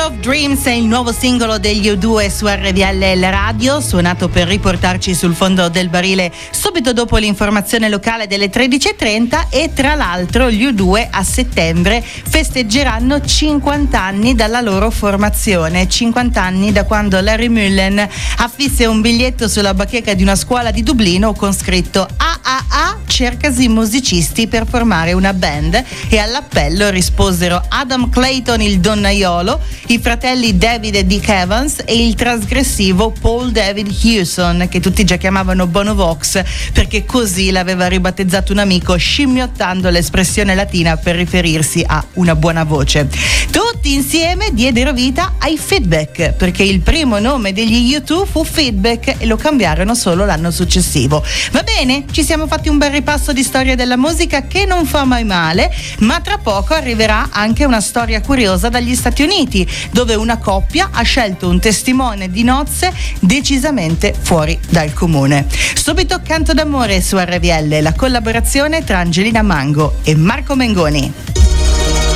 of Dreams è il nuovo singolo degli U2 su RVL Radio, suonato per riportarci sul fondo del barile subito dopo l'informazione locale delle 13.30. E tra l'altro gli U2 a settembre festeggeranno 50 anni dalla loro formazione, 50 anni da quando Larry Mullen affisse un biglietto sulla bacheca di una scuola di Dublino con scritto AAA, cercasi musicisti per formare una band, e all'appello risposero Adam Clayton, il donnaiolo, i fratelli David e Dick Evans e il trasgressivo Paul David Hewson, che tutti già chiamavano Bono Vox perché così l'aveva ribattezzato un amico, scimmiottando l'espressione latina per riferirsi a una buona voce. Tutti insieme diedero vita ai Feedback, perché il primo nome degli U2 fu Feedback e lo cambiarono solo l'anno successivo. Va bene, ci siamo fatti un bel ripasso di storia della musica che non fa mai male, ma tra poco arriverà anche una storia curiosa dagli Stati Uniti, dove una coppia ha scelto un testimone di nozze decisamente fuori dal comune. Subito Canto d'amore su RVL, la collaborazione tra Angelina Mango e Marco Mengoni.